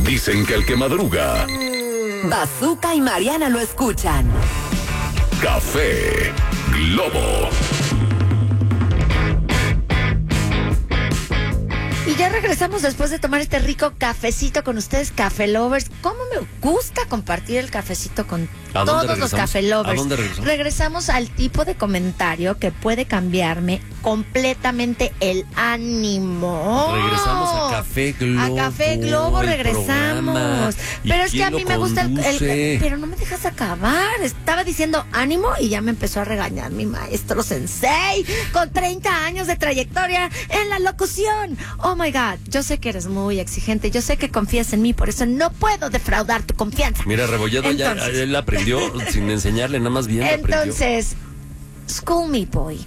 Dicen que el que madruga, Bazooka y Mariana lo escuchan. Café Globo. Y ya regresamos después de tomar este rico cafecito con ustedes, Café Lovers. ¿Cómo me gusta compartir el cafecito con todos los Café Lovers? ¿A dónde regresamos? Regresamos al tipo de comentario que puede cambiarme completamente el ánimo. Regresamos a Café Globo. A Café Globo regresamos. Pero es que a mí me gusta pero no me dejas acabar. Estaba diciendo ánimo y ya me empezó a regañar mi maestro sensei con 30 años de trayectoria en la locución. Oh my God, yo sé que eres muy exigente, yo sé que confías en mí, por eso no puedo defraudar tu confianza. Mira, Rebolledo ya él aprendió sin enseñarle, nada más bien entonces, school me, boy.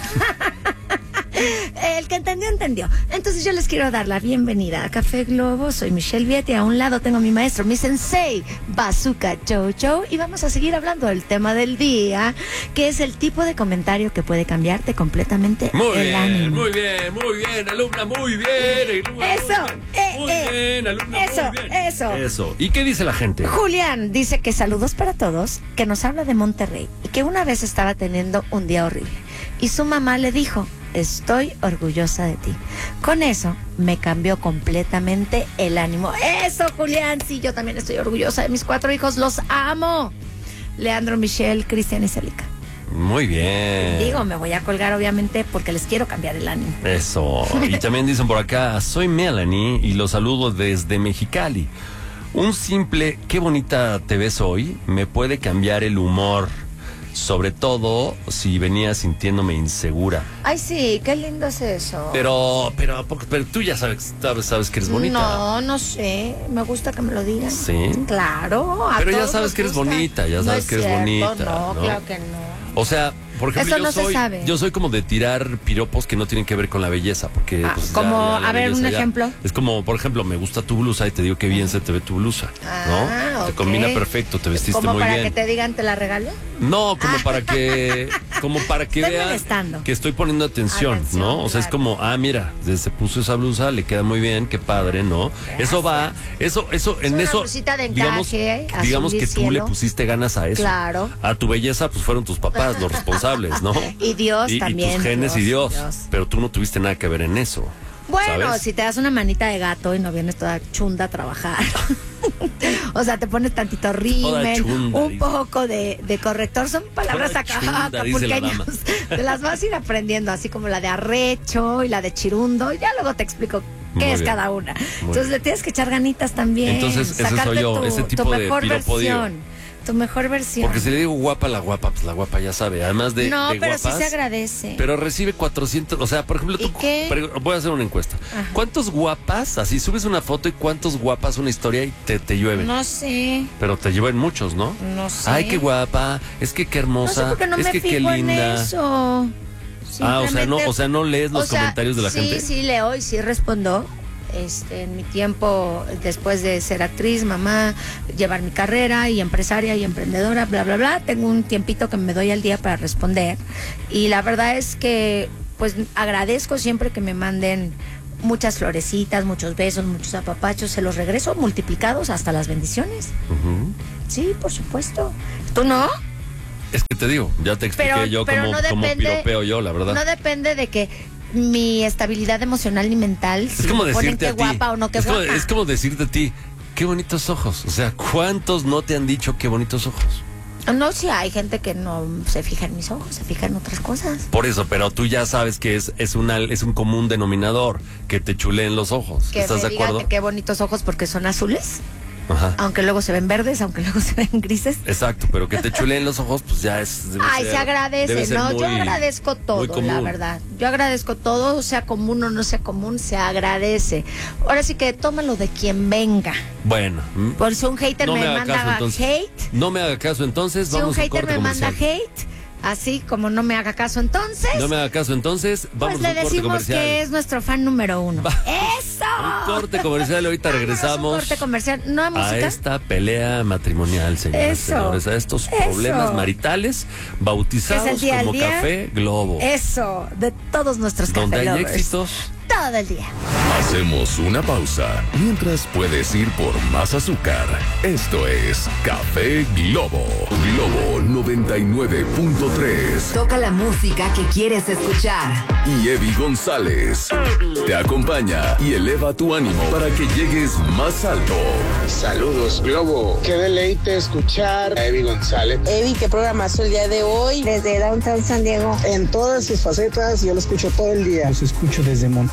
El que entendió, entendió. Entonces yo les quiero dar la bienvenida a Café Globo. Soy Michelle Vieti. A un lado tengo a mi maestro, mi sensei, Bazooka Jojo. Y vamos a seguir hablando del tema del día, que es el tipo de comentario que puede cambiarte completamente el ánimo. Muy bien, alumna, muy bien. Eso, muy bien, alumna, eso, muy bien. eso. ¿Y qué dice la gente? Julián dice que saludos para todos, que nos habla de Monterrey y que una vez estaba teniendo un día horrible. Y su mamá le dijo: estoy orgullosa de ti. Con eso me cambió completamente el ánimo. Eso, Julián, sí, yo también estoy orgullosa de mis 4 hijos, los amo. Leandro, Michelle, Cristian y Celica. Muy bien. Digo, me voy a colgar obviamente porque les quiero cambiar el ánimo. Eso. Y también dicen por acá, soy Melanie y los saludo desde Mexicali. Un simple, qué bonita te ves hoy, me puede cambiar el humor. Sobre todo si venía sintiéndome insegura. Ay, sí, qué lindo es eso. Pero tú ya sabes que eres bonita. No sé. Me gusta que me lo digan. Sí. Claro. Pero ya sabes que eres bonita, ya sabes que eres bonita. No, claro que no. O sea, por ejemplo, eso no se sabe. Yo soy como de tirar piropos que no tienen que ver con la belleza, porque pues, como, a ver, un ejemplo. Es como, por ejemplo, me gusta tu blusa y te digo que bien se te ve tu blusa, ¿no? Te combina perfecto, te vestiste muy bien. ¿Como para que te digan te la regalo? No, como para que vean que estoy poniendo atención, ¿no? O sea, es como, mira, se puso esa blusa, le queda muy bien, qué padre, ¿no? Gracias. Eso va, eso en una eso blusita de encaje, digamos que tú cielo. le pusiste ganas a eso. Claro. A tu belleza pues fueron tus papás los responsables, ¿no? Y Dios también. Y tus genes y Dios. Pero tú no tuviste nada que ver en eso. Bueno, ¿sabes? si te das una manita de gato y no vienes toda chunda a trabajar. O sea, te pones tantito rímel, un poco de corrector. Son palabras acapulqueñas. Te las vas a ir aprendiendo, así como la de arrecho y la de chirundo. Ya luego te explico qué es cada una. Entonces le tienes que echar ganitas también. Entonces, ese soy yo, ese tipo de piropo tu mejor versión. Porque si le digo guapa, la guapa, pues la guapa ya sabe. Además de pero guapas, sí se agradece. Pero recibe 400, o sea, por ejemplo, tú, voy a hacer una encuesta. Ajá. ¿Cuántos guapas, así subes una foto y cuántos guapas una historia y te llueven? No sé. Pero te llueven muchos, ¿no? No sé. Ay, qué guapa, es que qué hermosa, no sé porque no es me que fijo qué linda. En eso. O sea, no lees los comentarios de la gente. Sí, leo y sí respondo. En mi tiempo, después de ser actriz, mamá, llevar mi carrera y empresaria y emprendedora, bla, bla, bla, tengo un tiempito que me doy al día para responder. Y la verdad es que, pues, agradezco siempre que me manden muchas florecitas, muchos besos, muchos apapachos, se los regreso multiplicados hasta las bendiciones. Sí, por supuesto. ¿Tú no? Es que te digo, ya te expliqué cómo piropeo yo, la verdad. No depende de que mi estabilidad emocional y mental, es como decirte a ti, guapa o no, qué guapa. Es como decirte a ti, qué bonitos ojos. O sea, ¿cuántos no te han dicho qué bonitos ojos? No, sí, hay gente que no se fija en mis ojos, se fija en otras cosas. Por eso, pero tú ya sabes que es un común denominador, que te chuleen los ojos. Que ¿Estás de acuerdo? Que qué bonitos ojos porque son azules. Ajá. Aunque luego se ven verdes, aunque luego se ven grises. Exacto, pero que te chuleen los ojos, pues ya es... Se agradece, ¿no? Yo agradezco todo, la verdad. Yo agradezco todo, sea común o no sea común, se agradece. Ahora sí que tómalo de quien venga. Bueno. Por si un hater me manda hate. No me haga caso entonces, vamos a corte comercial. Si un hater me manda hate, así como no me haga caso entonces. No me haga caso entonces, vamos pues a un corte comercial. le decimos que es nuestro fan número 1. ¡Eso! Un corte comercial, ahorita regresamos. Un corte comercial, ¿no hay música? A esta pelea matrimonial, señoras y señores, a estos problemas maritales bautizados como Café Globo. Eso, de todos nuestros Café Lovers. Donde hay éxitos todo el día. Hacemos una pausa mientras puedes ir por más azúcar. Esto es Café Globo. Globo 99.3. Toca la música que quieres escuchar. Y Evi González te acompaña y eleva tu ánimo para que llegues más alto. Saludos, Globo. Qué deleite escuchar a Evi González. Evi, ¿qué programazo el día de hoy? Desde Downtown San Diego. En todas sus facetas, yo lo escucho todo el día. Los escucho desde Monterrey.